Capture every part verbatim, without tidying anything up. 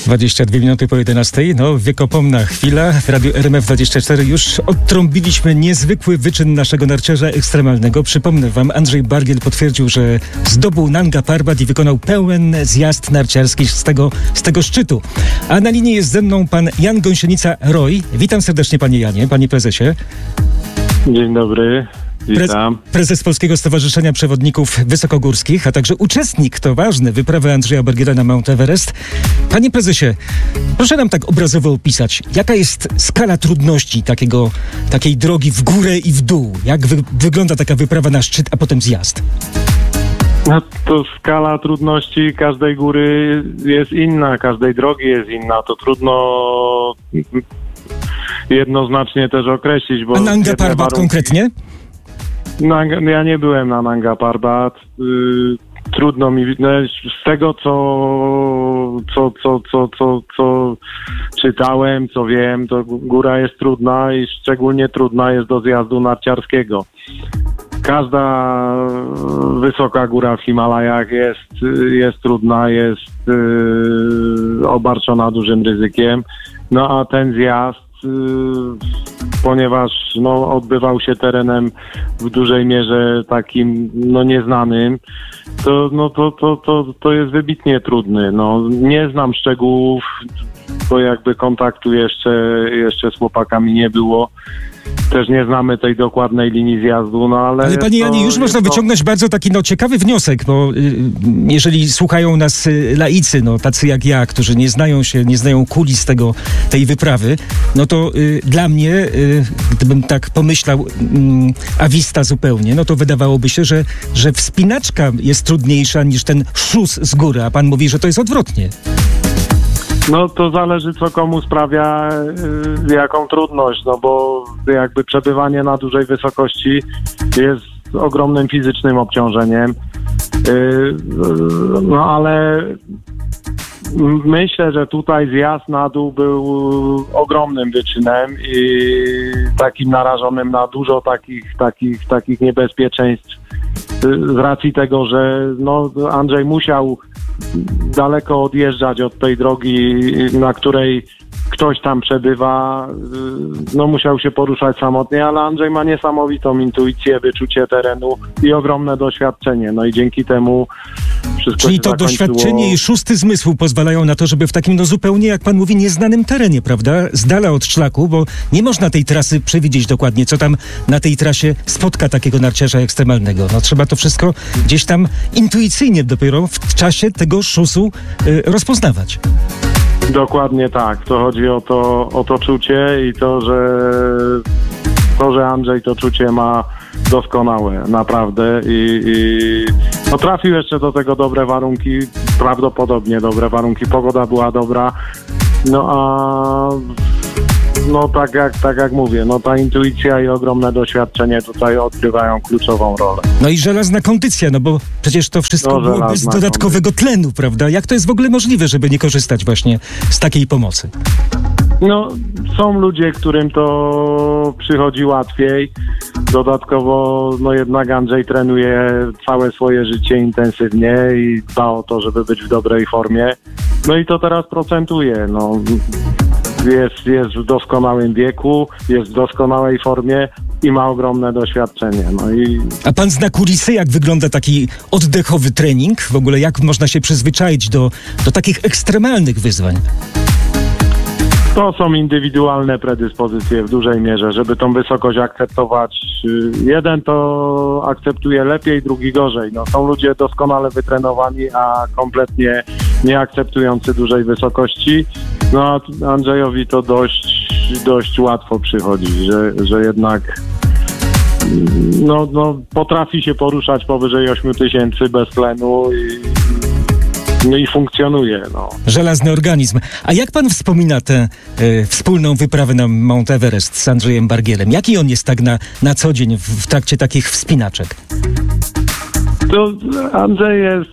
dwadzieścia dwie minuty po jedenastej. No, wiekopomna chwila. W Radiu R M F dwadzieścia cztery już odtrąbiliśmy niezwykły wyczyn naszego narciarza ekstremalnego. Przypomnę wam, Andrzej Bargiel potwierdził, że zdobył Nanga Parbat i wykonał pełen zjazd narciarski z tego, z tego szczytu. A na linii jest ze mną pan Jan Gąsienica-Roy. Witam serdecznie, panie Janie, panie prezesie. Dzień dobry. Witam. Prezes Polskiego Stowarzyszenia Przewodników Wysokogórskich, a także uczestnik, to ważne, wyprawy Andrzeja Bargiela na Mount Everest. Panie prezesie, proszę nam tak obrazowo opisać, jaka jest skala trudności takiego, takiej drogi w górę i w dół? Jak wy, wygląda taka wyprawa na szczyt, a potem zjazd? No to skala trudności każdej góry jest inna, każdej drogi jest inna. To trudno jednoznacznie też określić. Bo a Nanga Parbat warunki... konkretnie? Nanga, ja nie byłem na Nanga Parbat. Yy, trudno mi z tego, co, co, co, co, co, co czytałem, co wiem, to góra jest trudna i szczególnie trudna jest do zjazdu narciarskiego. Każda wysoka góra w Himalajach jest, jest trudna, jest yy, obarczona dużym ryzykiem. No a ten zjazd, yy, ponieważ no, odbywał się terenem w dużej mierze takim no, nieznanym, to, no, to, to, to, to jest wybitnie trudny. No, nie znam szczegółów, bo jakby kontaktu jeszcze, jeszcze z chłopakami nie było. Też nie znamy tej dokładnej linii zjazdu, no ale... Ale panie Janie, już można to... wyciągnąć bardzo taki no, ciekawy wniosek, bo y, jeżeli słuchają nas y, laicy, no tacy jak ja, którzy nie znają się, nie znają kulis tego, tej wyprawy, no to y, dla mnie, y, gdybym tak pomyślał y, awista zupełnie, no to wydawałoby się, że, że wspinaczka jest trudniejsza niż ten szus z góry, a pan mówi, że to jest odwrotnie. No to zależy, co komu sprawia y, jaką trudność, no bo jakby przebywanie na dużej wysokości jest ogromnym fizycznym obciążeniem, y, no ale myślę, że tutaj zjazd na dół był ogromnym wyczynem i takim narażonym na dużo takich, takich, takich niebezpieczeństw y, z racji tego, że no, Andrzej musiał daleko odjeżdżać od tej drogi, na której ktoś tam przebywa, no musiał się poruszać samotnie, ale Andrzej ma niesamowitą intuicję, wyczucie terenu i ogromne doświadczenie, no i dzięki temu wszystko Czyli się to zakończyło. Doświadczenie i szósty zmysł pozwalają na to, żeby w takim no zupełnie, jak pan mówi, nieznanym terenie, prawda, z dala od szlaku, bo nie można tej trasy przewidzieć dokładnie, co tam na tej trasie spotka takiego narciarza ekstremalnego. No trzeba to wszystko gdzieś tam intuicyjnie dopiero w czasie tego szusu y, rozpoznawać. Dokładnie tak. To chodzi o to, o to czucie i to, że to, że Andrzej to czucie ma doskonałe, naprawdę. I, i no, trafił jeszcze do tego dobre warunki, prawdopodobnie dobre warunki. Pogoda była dobra. No a no tak jak, tak jak mówię, no ta intuicja i ogromne doświadczenie tutaj odgrywają kluczową rolę. No i żelazna kondycja, no bo przecież to wszystko no, było bez dodatkowego kondycja. tlenu, prawda? Jak to jest w ogóle możliwe, żeby nie korzystać właśnie z takiej pomocy? No, są ludzie, którym to przychodzi łatwiej. Dodatkowo, no jednak Andrzej trenuje całe swoje życie intensywnie i dba o to, żeby być w dobrej formie. No i to teraz procentuje, no. Jest, jest w doskonałym wieku, jest w doskonałej formie i ma ogromne doświadczenie. No i... A pan zna kulisy, jak wygląda taki oddechowy trening? W ogóle jak można się przyzwyczaić do, do takich ekstremalnych wyzwań? To są indywidualne predyspozycje w dużej mierze, żeby tą wysokość akceptować. Jeden to akceptuje lepiej, drugi gorzej. No, są ludzie doskonale wytrenowani, a kompletnie nie akceptujący dużej wysokości. No a Andrzejowi to dość, dość łatwo przychodzi, że, że jednak no, no, potrafi się poruszać powyżej ośmiu tysięcy bez tlenu i No i funkcjonuje. No. Żelazny organizm. A jak pan wspomina tę y, wspólną wyprawę na Mount Everest z Andrzejem Bargielem? Jaki on jest tak na, na co dzień w, w trakcie takich wspinaczek? To Andrzej jest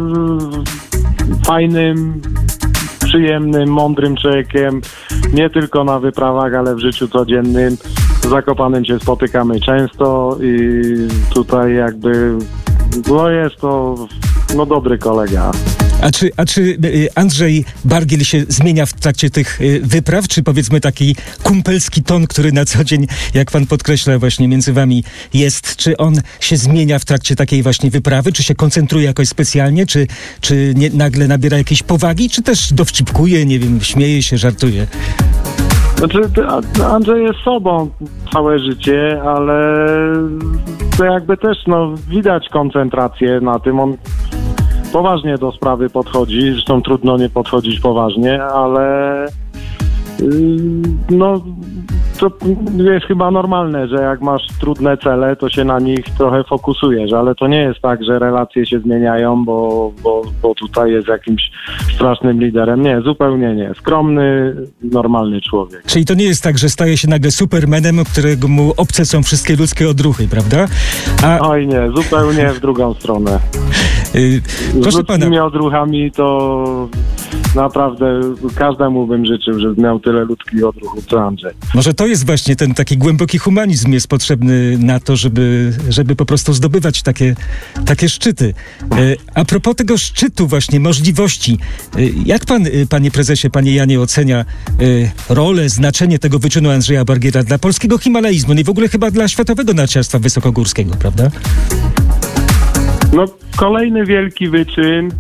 y, fajnym, przyjemnym, mądrym człowiekiem. Nie tylko na wyprawach, ale w życiu codziennym. Z Zakopanem się spotykamy często i tutaj jakby no jest to no dobry kolega. A czy, a czy Andrzej Bargiel się zmienia w trakcie tych wypraw, czy powiedzmy taki kumpelski ton, który na co dzień, jak pan podkreśla właśnie między wami jest, czy on się zmienia w trakcie takiej właśnie wyprawy, czy się koncentruje jakoś specjalnie, czy, czy nie, nagle nabiera jakiejś powagi, czy też dowcipkuje, nie wiem, śmieje się, żartuje? Znaczy, Andrzej jest sobą całe życie, ale to jakby też, no, widać koncentrację na tym. On poważnie do sprawy podchodzi, zresztą trudno nie podchodzić poważnie, ale yy, no, to jest chyba normalne, że jak masz trudne cele, to się na nich trochę fokusujesz, ale to nie jest tak, że relacje się zmieniają, bo, bo, bo tutaj jest jakimś strasznym liderem. Nie, zupełnie nie. Skromny, normalny człowiek. Czyli to nie jest tak, że staje się nagle supermanem, którego mu obce są wszystkie ludzkie odruchy, prawda? A... Oj nie, zupełnie w drugą stronę. Yy, proszę Z ludzkimi pana. odruchami to naprawdę każdemu bym życzył, żeby miał tyle ludzkich odruchów co Andrzej. Może to jest właśnie ten taki głęboki humanizm jest potrzebny na to, żeby, żeby po prostu zdobywać takie, takie szczyty. E, a propos tego szczytu właśnie, możliwości, e, jak pan, e, panie prezesie, panie Janie, ocenia e, rolę, znaczenie tego wyczynu Andrzeja Bargiela dla polskiego himalaizmu, no i w ogóle chyba dla światowego narciarstwa wysokogórskiego, prawda? No, kolejny wielki wyczyn.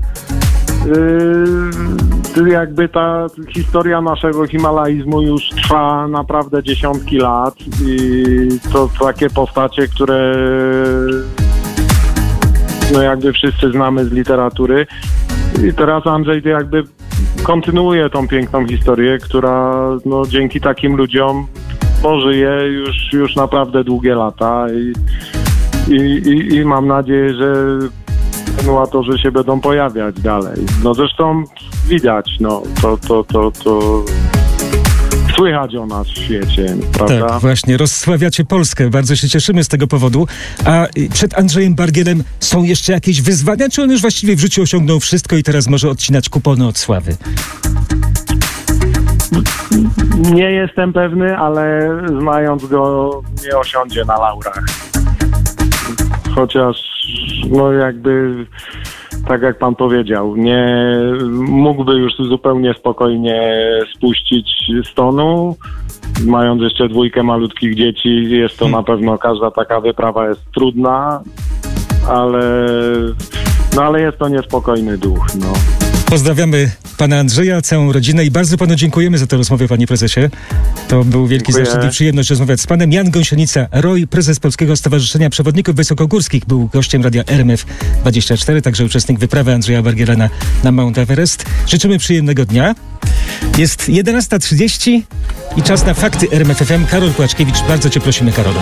Yy, jakby ta historia naszego himalaizmu już trwa naprawdę dziesiątki lat i to takie postacie, które no jakby wszyscy znamy z literatury. I teraz Andrzej jakby kontynuuje tą piękną historię, która no dzięki takim ludziom pożyje już, już naprawdę długie lata i, i, i, i mam nadzieję, że kontynuatorzy się będą pojawiać dalej. No zresztą widać, no to, to, to, to słychać o nas w świecie, prawda? Tak, właśnie, rozsławiacie Polskę. Bardzo się cieszymy z tego powodu. A przed Andrzejem Bargielem są jeszcze jakieś wyzwania, czy on już właściwie w życiu osiągnął wszystko i teraz może odcinać kupony od sławy? Nie jestem pewny, ale znając go, nie osiądzie na laurach. Chociaż, no jakby, tak jak pan powiedział, nie mógłby już zupełnie spokojnie spuścić z tonu. Mając jeszcze dwójkę malutkich dzieci, jest to na pewno, każda taka wyprawa jest trudna, ale, no ale jest to niespokojny duch, no. Pozdrawiamy pana Andrzeja, całą rodzinę i bardzo panu dziękujemy za tę rozmowę, panie prezesie. To był wielki Dziękuję. zaszczyt i przyjemność rozmawiać z panem. Jan Gąsienica-Roy, prezes Polskiego Stowarzyszenia Przewodników Wysokogórskich, był gościem radia R M F dwadzieścia cztery, także uczestnik wyprawy Andrzeja Bargiela na, na Mount Everest. Życzymy przyjemnego dnia. Jest jedenasta trzydzieści i czas na fakty R M F F M. Karol Płaczkiewicz, bardzo cię prosimy, Karolu.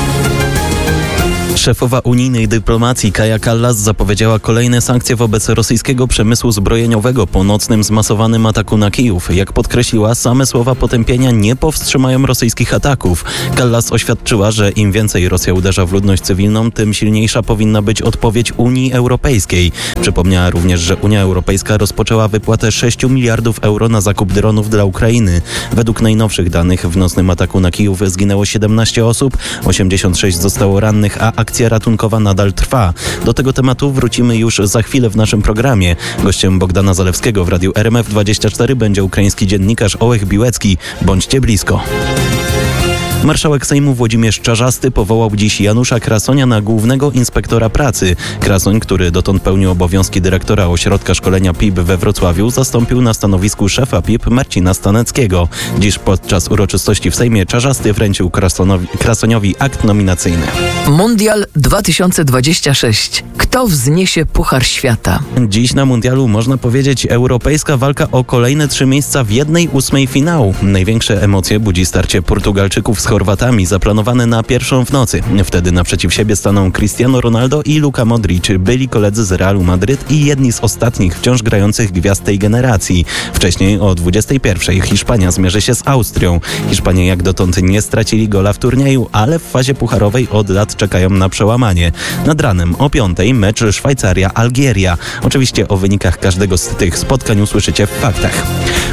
Szefowa unijnej dyplomacji Kaja Kallas zapowiedziała kolejne sankcje wobec rosyjskiego przemysłu zbrojeniowego po nocnym zmasowanym ataku na Kijów. Jak podkreśliła, same słowa potępienia nie powstrzymają rosyjskich ataków. Kallas oświadczyła, że im więcej Rosja uderza w ludność cywilną, tym silniejsza powinna być odpowiedź Unii Europejskiej. Przypomniała również, że Unia Europejska rozpoczęła wypłatę sześciu miliardów euro na zakup dronów dla Ukrainy. Według najnowszych danych w nocnym ataku na Kijów zginęło siedemnaście osób, osiemdziesiąt sześć zostało rannych, a akcja ratunkowa nadal trwa. Do tego tematu wrócimy już za chwilę w naszym programie. Gościem Bogdana Zalewskiego w radiu R M F dwadzieścia cztery będzie ukraiński dziennikarz Ołech Biłecki. Bądźcie blisko. Marszałek Sejmu Włodzimierz Czarzasty powołał dziś Janusza Krasonia na głównego inspektora pracy. Krasoń, który dotąd pełnił obowiązki dyrektora Ośrodka Szkolenia P I B we Wrocławiu, zastąpił na stanowisku szefa P I B Marcina Staneckiego. Dziś podczas uroczystości w Sejmie Czarzasty wręczył Krasonowi, Krasoniowi akt nominacyjny. Mundial dwa tysiące dwadzieścia sześć. Kto wzniesie Puchar Świata? Dziś na mundialu można powiedzieć europejska walka o kolejne trzy miejsca w jednej ósmej finału. Największe emocje budzi starcie Portugalczyków z Chorwatami zaplanowane na pierwszą w nocy. Wtedy naprzeciw siebie staną Cristiano Ronaldo i Luka Modric, byli koledzy z Realu Madryt i jedni z ostatnich wciąż grających gwiazd tej generacji. Wcześniej o dwudziestej pierwszej Hiszpania zmierzy się z Austrią. Hiszpanie jak dotąd nie stracili gola w turnieju, ale w fazie pucharowej od lat czekają na przełamanie. Nad ranem o piątej mecz Szwajcaria-Algieria. Oczywiście o wynikach każdego z tych spotkań usłyszycie w faktach.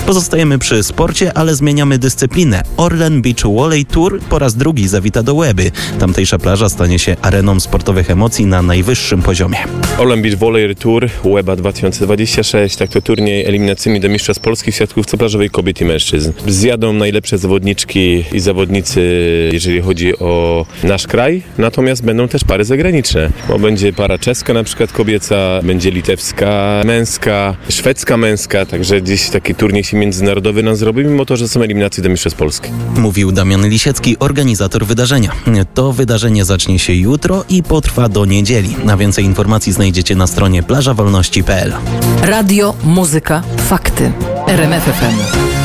Pozostajemy przy sporcie, ale zmieniamy dyscyplinę. Orlen Beach Volley Tour po raz drugi zawita do Łeby. Tamtejsza plaża stanie się areną sportowych emocji na najwyższym poziomie. Orlen Beach Volley Tour Łeba dwa tysiące dwadzieścia sześć, tak to turniej eliminacyjny do Mistrzostw Polski w siatkówce plażowej kobiet i mężczyzn. Zjadą najlepsze zawodniczki i zawodnicy, jeżeli chodzi o nasz kraj, natomiast będą też pary zagraniczne, bo będzie para czeska na przykład kobieca, będzie litewska męska, szwedzka męska, także gdzieś taki turniej się międzynarodowy nam zrobi, mimo to, że są eliminacje do Mistrzostw Polski. Mówił Damian Lisiecki, organizator wydarzenia. To wydarzenie zacznie się jutro i potrwa do niedzieli. Na więcej informacji znajdziecie na stronie plaża wolności kropka p l. Radio, muzyka, fakty. R M F F M.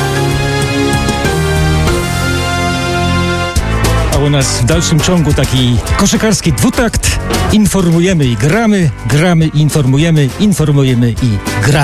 A u nas w dalszym ciągu taki koszykarski dwutakt. Informujemy i gramy, gramy i informujemy, informujemy i gramy.